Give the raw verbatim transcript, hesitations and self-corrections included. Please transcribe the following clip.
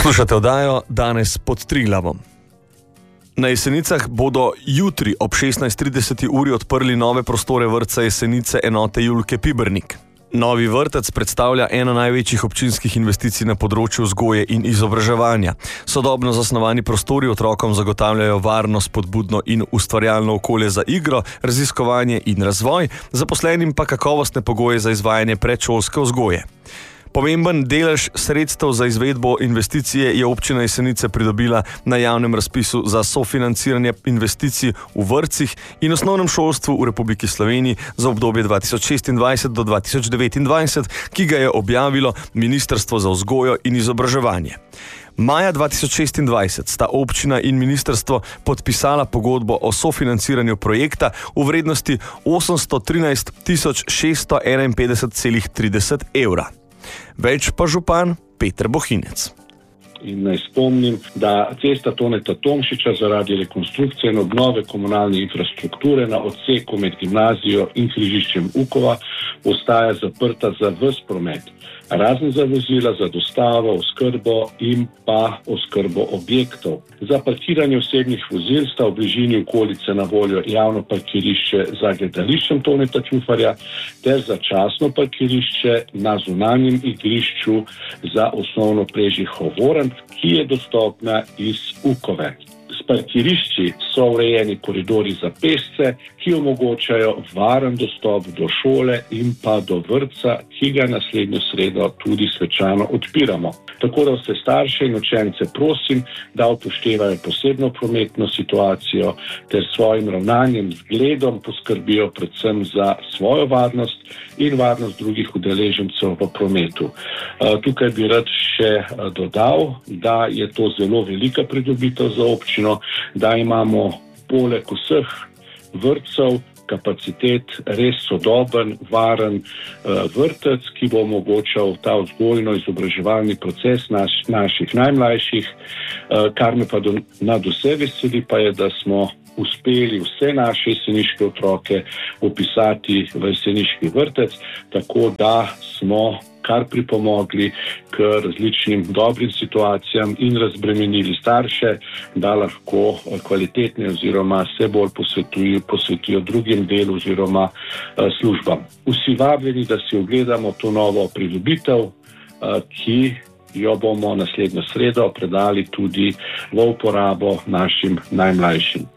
Poslušate oddajo Danes pod Triglavom. Na Jesenicah bodo jutri ob šestnajst trideset uri odprli nove prostore vrtca Jesenice enote Julke Pibernik. Novi vrtec predstavlja eno največjih občinskih investicij na področju vzgoje in izobraževanja. Sodobno zasnovani prostori otrokom zagotavljajo varno, spodbudno in ustvarjalno okolje za igro, raziskovanje in razvoj, zaposlenim pa kakovostne pogoje za izvajanje predšolske vzgoje. Pomemben delež sredstev za izvedbo investicije je občina Jesenice pridobila na javnem razpisu za sofinanciranje investicij v vrtcih in osnovnem šolstvu v Republiki Sloveniji za obdobje dva tisoč šestindvajset do dva tisoč devetindvajset, ki ga je objavilo Ministrstvo za vzgojo in izobraževanje. Maja dva tisoč šestindvajset sta občina in ministrstvo podpisala pogodbo o sofinanciranju projekta v vrednosti osemsto trinajst tisoč šeststo enainpetdeset celih trideset evra. Več pa župan Peter Bohinec. In naj spomnim, da cesta Toneta Tomšiča zaradi rekonstrukcije in obnove komunalne infrastrukture na odseku med gimnazijo in križiščem Ukova ostaja zaprta za ves promet, razen za vozila za dostavo, oskrbo in pa oskrbo objektov. Za parkiranje osebnih vozil sta v bližini okolice na voljo javno parkirišče za gledališčem Toneta Čufarja ter začasno parkirišče na zunanjem igrišču za osnovno Prežiho Vorant, ki je dostopna iz Ukove. S parkirišči so urejeni koridori za pešce, ki omogočajo varen dostop do šole in pa do vrtca, ki ga naslednjo sredo tudi svečano odpiramo. Tako da vse starše in učence prosim, da upoštevajo posebno prometno situacijo ter svojim ravnanjem, zgledom poskrbijo predvsem za svojo varnost in varnost drugih udeležencev v prometu. Tukaj bi rad še dodal, da je to zelo velika pridobitev za občino, da imamo poleg vseh vrtcev kapacitet res sodoben, varen uh, vrtec, ki bo omogočal ta vzgojno-izobraževalni proces naš, naših najmlajših. Uh, kar me pa do, nad vse veseli, pa je, da smo uspeli vse naše jeseniške otroke upisati v jeseniški vrtec, tako da smo kar pripomogli k različnim dobrim situacijam in razbremenili starše, da lahko kvalitetne oziroma se bolj posvetijo, posvetijo drugim delu oziroma uh, službam. Vsi vabljeni, da si ogledamo to novo pridobitev, uh, ki jo bomo naslednjo sredo predali tudi v uporabo našim najmlajšim.